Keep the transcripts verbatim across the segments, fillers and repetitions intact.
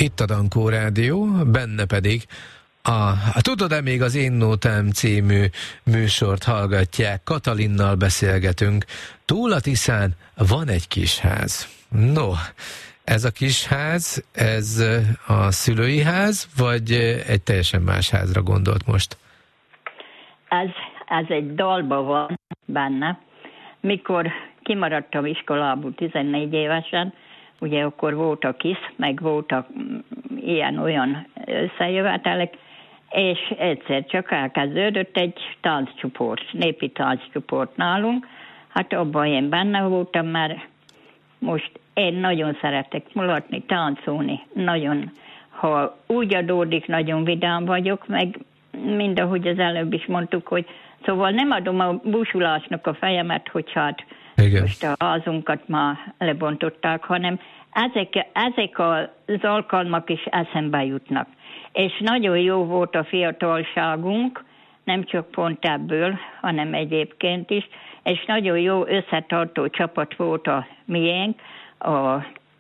Itt a Dankó Rádió, benne pedig a, a Tudod-e még az Én Nótám című műsort hallgatják, Katalinnal beszélgetünk. Túl a Tiszán van egy kis ház. No, ez a kis ház, ez a szülői ház, vagy egy teljesen más házra gondolt most? Ez, ez egy dalba van benne. Mikor kimaradtam iskolából tizennégy évesen, ugye akkor voltak KISZ, meg voltak ilyen-olyan összejövetelek, és egyszer csak elkezdődött egy tánccsoport, népi tánccsoport nálunk. Hát abban én benne voltam, mert most én nagyon szeretek mulatni, táncolni, nagyon, ha úgy adódik, nagyon vidám vagyok, meg mindahogy az előbb is mondtuk, hogy szóval nem adom a búsulásnak a fejemet, hogy hát igen, most a házunkat már lebontották, hanem ezek, ezek az alkalmak is eszembe jutnak. És nagyon jó volt a fiatalságunk, nem csak pont ebből, hanem egyébként is, és nagyon jó összetartó csapat volt a miénk, a,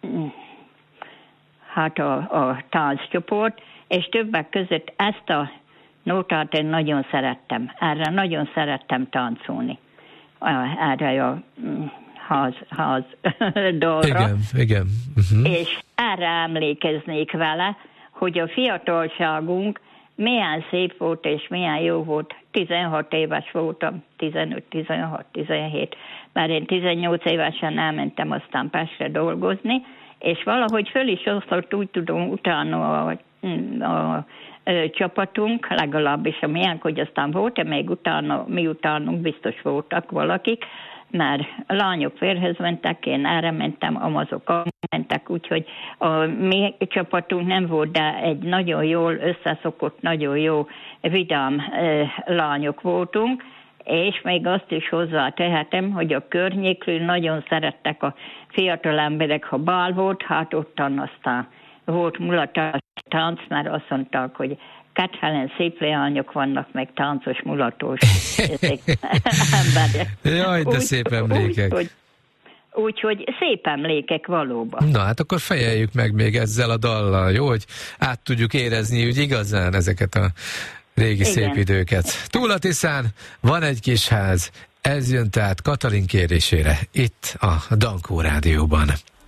hát a, a tánccsoport, és többek között ezt a nótát én nagyon szerettem. Erre nagyon szerettem táncolni. Erre a ház, ház dalra. Igen, igen. Uh-huh. És erre emlékeznék vele, hogy a fiatalságunk milyen szép volt és milyen jó volt. tizenhat éves voltam, tizenöt, tizenhat, tizenhét, mert én tizennyolc évesen elmentem aztán Pestre dolgozni, és valahogy föl is osztott, úgy tudom, utána a, a, a csapatunk, legalábbis a miénk, hogy aztán volt-e még utána, mi utánunk biztos voltak valakik, mert a lányok férhez mentek, én erre mentem, amazok mentek, úgyhogy a mi csapatunk nem volt, de egy nagyon jól összeszokott, nagyon jó, vidám e, lányok voltunk, és még azt is hozzátehetem, hogy a környékről nagyon szerettek a fiatal emberek, ha bál volt, hát ottan aztán volt mulatás tánc, mert azt mondták, hogy Kethelen szép leányok vannak, meg táncos, mulatos emberek. Jaj, de úgy, szép emlékek. Úgyhogy úgy, úgy, szép emlékek valóban. Na hát akkor fejeljük meg még ezzel a dallal, jó? Hogy át tudjuk érezni úgy igazán ezeket a régi igen, szép időket. Túl a Tiszán van egy kis ház. Ez jön tehát Katalin kérésére itt a Dankó Rádióban.